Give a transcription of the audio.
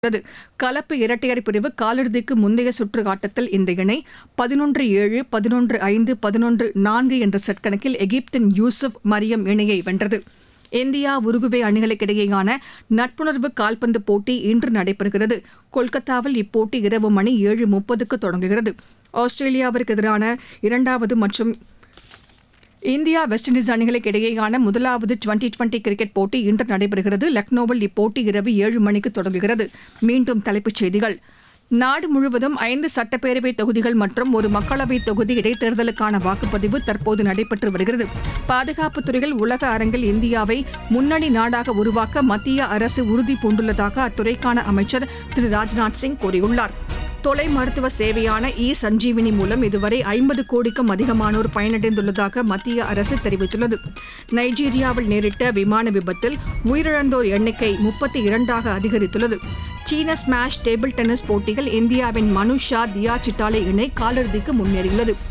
உள்ளது. கலப்பு இரட்டையர் பிரிவு காலிறுதிக்கு முந்தைய சுற்று ஆட்டத்தில் இந்த இணை 11-7, 11-5, 11-4 என்ற செட் கணக்கில் எகிப்தின் யூசுப் மரியம் இணையை வென்றது. இந்தியா உருகுவே அணிகளுக்கிடையேயான நட்புணர்வு கால்பந்து போட்டி இன்று நடைபெறுகிறது. கொல்கத்தாவில் இப்போட்டி இரவு மணி 7:30க்கு தொடங்குகிறது. ஆஸ்திரேலியாவிற்கு எதிரான இரண்டாவது மற்றும் இந்தியா வெஸ்ட் இண்டீஸ் அணிகளுக்கு இடையேயான முதலாவது டுவெண்டி கிரிக்கெட் போட்டி இன்று நடைபெறுகிறது. லக்னோவில் இப்போட்டி இரவு 7 மணிக்கு தொடங்குகிறது. மீண்டும் தலைப்புச் செய்திகள். நாடு முழுவதும் 5 சட்டப்பேரவை தொகுதிகள் மற்றும் ஒரு மக்களவைத் தொகுதி இடைத்தேர்தலுக்கான வாக்குப்பதிவு தற்போது நடைபெற்று வருகிறது. பாதுகாப்புத் துறையில் உலக அரங்கில் இந்தியாவை முன்னணி நாடாக உருவாக்க மத்திய அரசு உறுதி பூண்டுள்ளதாக அத்துறைக்கான அமைச்சர் திரு ராஜ்நாத் சிங் கூறியுள்ளார். தொலை மருத்துவ சேவையான சஞ்சீவினி மூலம் இதுவரை 50 கோடிக்கும் அதிகமானோர் பயனடைந்துள்ளதாக மத்திய அரசு தெரிவித்துள்ளது. நைஜீரியாவில் நேரிட்ட விமான விபத்தில் உயிரிழந்தோர் எண்ணிக்கை 32ஆக அதிகரித்துள்ளது. சீன ஸ்மாஷ் டேபிள் டென்னிஸ் போட்டியில் இந்தியாவின் மனுஷா தியா சிட்டாலே இணை காலிறுதிக்கு முன்னேறியுள்ளது.